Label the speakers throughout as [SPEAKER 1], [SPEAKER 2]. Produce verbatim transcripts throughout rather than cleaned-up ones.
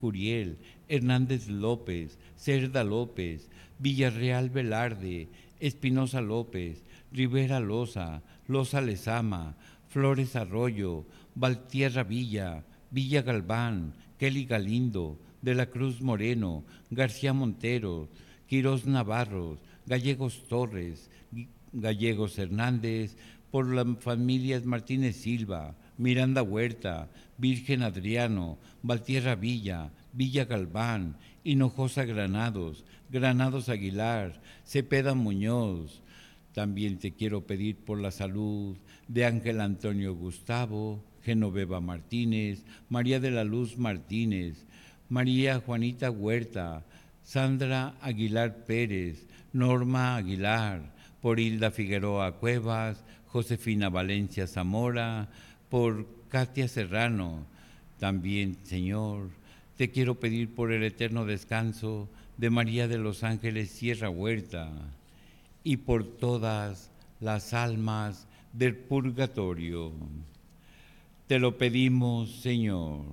[SPEAKER 1] Curiel, Hernández López, Cerda López, Villarreal Velarde, Espinosa López, Rivera Loza, Loza Lezama, Flores Arroyo, Valtierra Villa, Villa Galván, Kelly Galindo, De la Cruz Moreno, García Montero, Quirós Navarros, Gallegos Torres, Gallegos Hernández, por las familias Martínez Silva, Miranda Huerta, Virgen Adriano, Valtierra Villa, Villa Galván, Hinojosa Granados, Granados Aguilar, Cepeda Muñoz. También te quiero pedir por la salud de Ángel Antonio Gustavo, Genoveva Martínez, María de la Luz Martínez, María Juanita Huerta, Sandra Aguilar Pérez, Norma Aguilar, por Hilda Figueroa Cuevas, Josefina Valencia Zamora, por Katia Serrano. También, Señor, te quiero pedir por el eterno descanso de María de los Ángeles Sierra Huerta y por todas las almas del purgatorio. Te lo pedimos, Señor.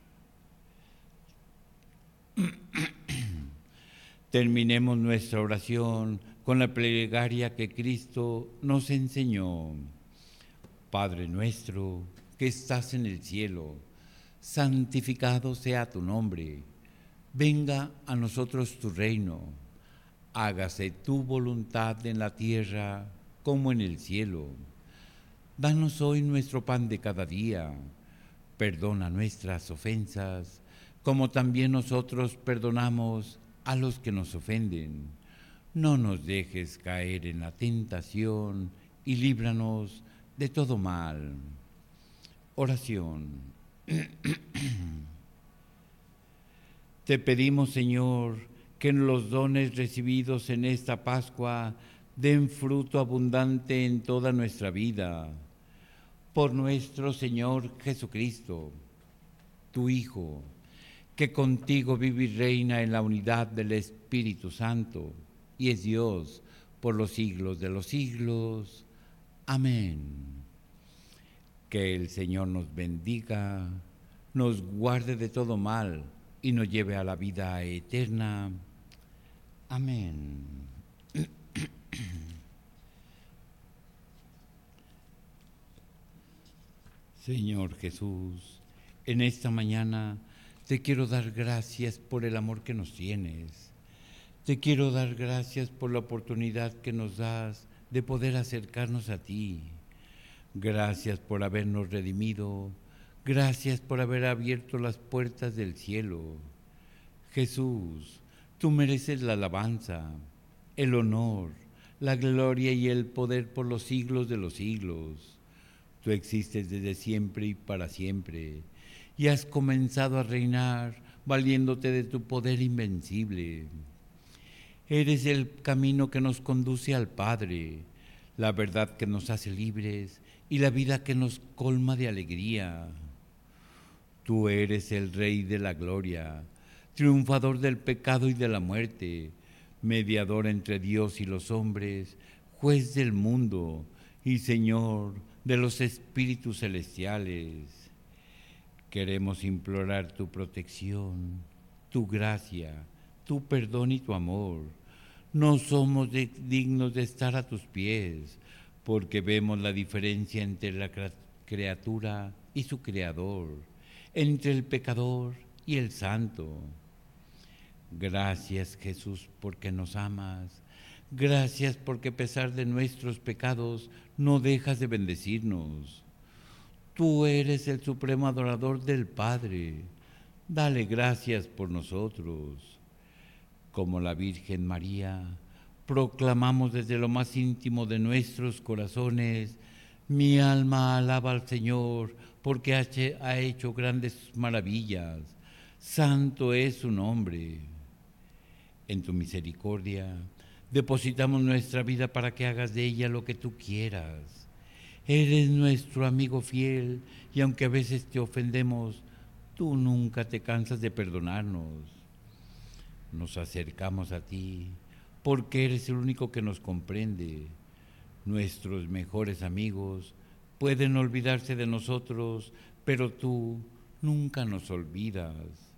[SPEAKER 1] Terminemos nuestra oración con la plegaria que Cristo nos enseñó. Padre nuestro que estás en el cielo, santificado sea tu nombre. Venga a nosotros tu reino. Hágase tu voluntad en la tierra como en el cielo. Danos hoy nuestro pan de cada día. Perdona nuestras ofensas, como también nosotros perdonamos a los que nos ofenden. No nos dejes caer en la tentación y líbranos de todo mal. Oración. Te pedimos, Señor, que los dones recibidos en esta Pascua den fruto abundante en toda nuestra vida. Por nuestro Señor Jesucristo, tu Hijo, que contigo vive y reina en la unidad del Espíritu Santo, y es Dios por los siglos de los siglos. Amén. Que el Señor nos bendiga, nos guarde de todo mal y nos lleve a la vida eterna. Amén. Señor Jesús, en esta mañana te quiero dar gracias por el amor que nos tienes. Te quiero dar gracias por la oportunidad que nos das de poder acercarnos a ti. Gracias por habernos redimido. Gracias por haber abierto las puertas del cielo. Jesús, tú mereces la alabanza, el honor, la gloria y el poder por los siglos de los siglos. Tú existes desde siempre y para siempre, y has comenzado a reinar valiéndote de tu poder invencible. Eres el camino que nos conduce al Padre, la verdad que nos hace libres y la vida que nos colma de alegría. Tú eres el Rey de la gloria, triunfador del pecado y de la muerte, mediador entre Dios y los hombres, juez del mundo y Señor de los espíritus celestiales. Queremos implorar tu protección, tu gracia, tu perdón y tu amor. No somos de, dignos de estar a tus pies, porque vemos la diferencia entre la criatura y su creador, entre el pecador y el santo. Gracias, Jesús, porque nos amas. Gracias porque a pesar de nuestros pecados no dejas de bendecirnos. Tú eres el supremo adorador del Padre. Dale gracias por nosotros. Como la Virgen María, proclamamos desde lo más íntimo de nuestros corazones: mi alma alaba al Señor porque ha hecho grandes maravillas. Santo es su nombre. En tu misericordia depositamos nuestra vida para que hagas de ella lo que tú quieras. Eres nuestro amigo fiel y aunque a veces te ofendemos, tú nunca te cansas de perdonarnos. Nos acercamos a ti porque eres el único que nos comprende. Nuestros mejores amigos pueden olvidarse de nosotros, pero tú nunca nos olvidas.